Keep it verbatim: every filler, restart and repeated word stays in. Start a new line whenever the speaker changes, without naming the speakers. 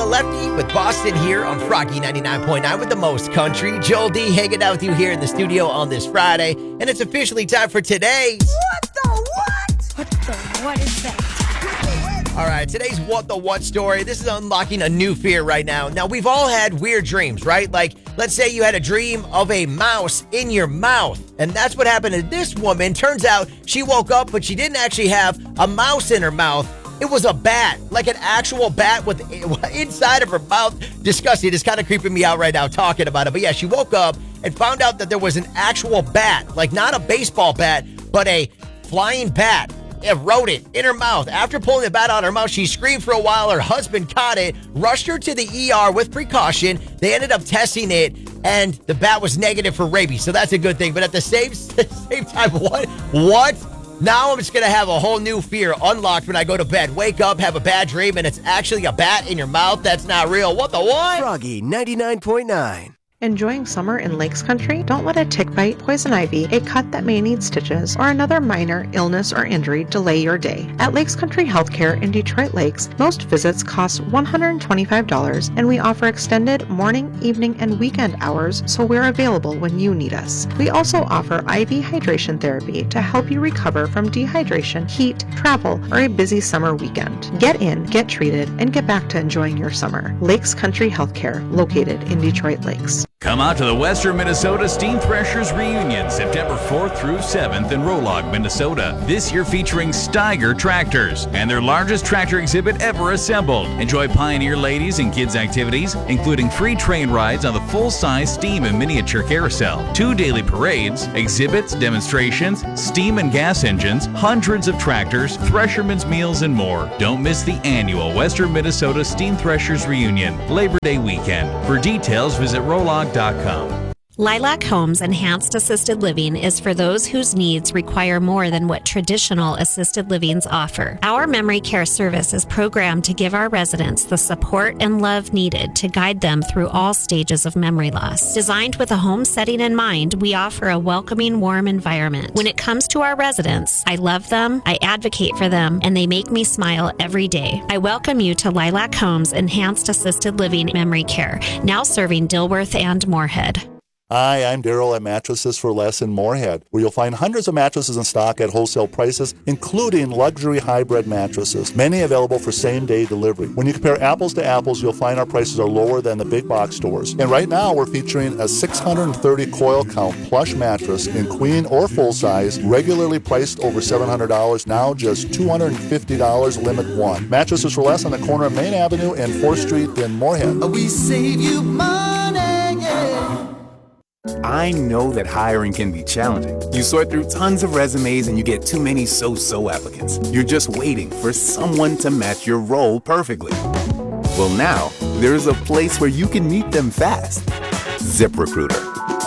Lefty with Boston here on Froggy ninety-nine point nine with the most country. Joel D hanging out with you here in the studio on this Friday. And it's officially time for today's...
What the what?
What the what is that?
All right, today's What the What story. This is unlocking a new fear right now. Now, we've all had weird dreams, right? Like, let's say you had a dream of a mouse in your mouth. And that's what happened to this woman. Turns out she woke up, but she didn't actually have a mouse in her mouth. It was a bat, like an actual bat with inside of her mouth. Disgusting. It's kind of creeping me out right now talking about it. But yeah, she woke up and found out that there was an actual bat, like not a baseball bat, but a flying bat. It rodent in her mouth. After pulling the bat out of her mouth, she screamed for a while. Her husband caught it, rushed her to the E R with precaution. They ended up testing it, and the bat was negative for rabies. So that's a good thing. But at the same, same time, what? What? Now I'm just going to have a whole new fear unlocked when I go to bed. Wake up, have a bad dream, and it's actually a bat in your mouth. That's not real. What the what?
Froggy ninety-nine point nine.
Enjoying summer in Lakes Country? Don't let a tick bite, poison ivy, a cut that may need stitches, or another minor illness or injury delay your day. At Lakes Country Healthcare in Detroit Lakes, most visits cost one hundred twenty-five dollars, and we offer extended morning, evening, and weekend hours, so we're available when you need us. We also offer I V hydration therapy to help you recover from dehydration, heat, travel, or a busy summer weekend. Get in, get treated, and get back to enjoying your summer. Lakes Country Healthcare, located in Detroit Lakes.
Come out to the Western Minnesota Steam Threshers Reunion, September fourth through seventh in Rolog, Minnesota. This year featuring Steiger tractors and their largest tractor exhibit ever assembled. Enjoy Pioneer ladies and kids activities, including free train rides on the full-size steam and miniature carousel, two daily parades, exhibits, demonstrations, steam and gas engines, hundreds of tractors, threshermen's meals, and more. Don't miss the annual Western Minnesota Steam Threshers Reunion, Labor Day weekend. For details, visit rolog dot com.
Lilac Homes Enhanced Assisted Living is for those whose needs require more than what traditional assisted livings offer. Our memory care service is programmed to give our residents the support and love needed to guide them through all stages of memory loss. Designed with a home setting in mind, we offer a welcoming, warm environment. When it comes to our residents, I love them, I advocate for them, and they make me smile every day. I welcome you to Lilac Homes Enhanced Assisted Living Memory Care, now serving Dilworth and Moorhead.
Hi, I'm Daryl at Mattresses for Less in Moorhead, where you'll find hundreds of mattresses in stock at wholesale prices, including luxury hybrid mattresses, many available for same-day delivery. When you compare apples to apples, you'll find our prices are lower than the big box stores. And right now, we're featuring a six hundred thirty coil count plush mattress in queen or full size, regularly priced over seven hundred dollars, now just two hundred fifty dollars limit one. Mattresses for Less on the corner of Main Avenue and fourth Street in Moorhead.
We save you money, yeah.
I know that hiring can be challenging. You sort through tons of resumes and you get too many so-so applicants. You're just waiting for someone to match your role perfectly. Well, now, there's a place where you can meet them fast. ZipRecruiter.